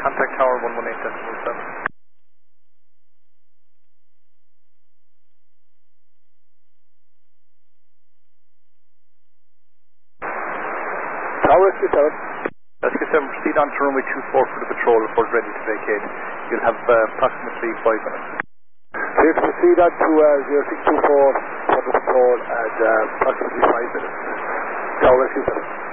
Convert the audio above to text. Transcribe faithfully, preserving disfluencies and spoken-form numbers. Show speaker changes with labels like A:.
A: Contact Tower one one eight decimal seven.
B: Tower Rescue seven.
A: Rescue seven, proceed on to runway two four for the patrol. Report ready to vacate. You'll have uh, approximately five minutes.
B: Please proceed on to uh, zero six two four for the patrol and uh, approximately five minutes. Tower Rescue seven.